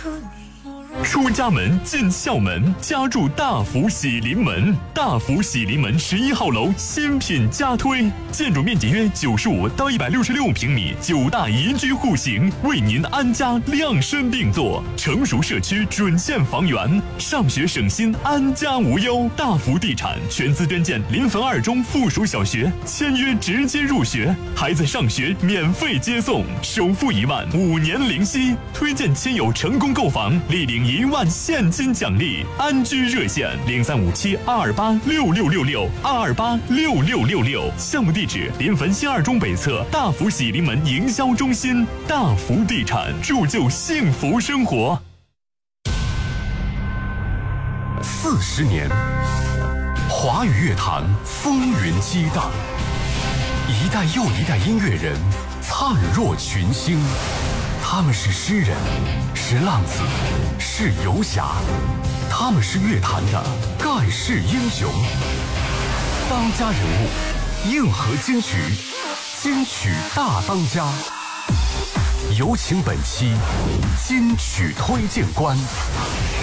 出家门进校门，家住大福喜临门。大福喜临门11号楼新品加推，建筑面积约95到166平米，9大宜居户型，为您安家量身定做。成熟社区准线房源，上学省心，安家无忧。大福地产全资捐建临汾2中附属小学，签约直接入学，孩子上学免费接送，首付1万，5年零息。推荐亲友成功购房，立领1万现金奖励。安居热线0357-228-6666，228-6666。项目地址：临汾新2中北侧大福喜临门营销中心。大福地产，铸就幸福生活。 40年，华语乐坛风云激荡，一代又一代音乐人灿若群星。他们是诗人，是浪子，是游侠，他们是乐坛的盖世英雄。当家人物，硬核金曲，金曲大当家。有请本期金曲推荐官。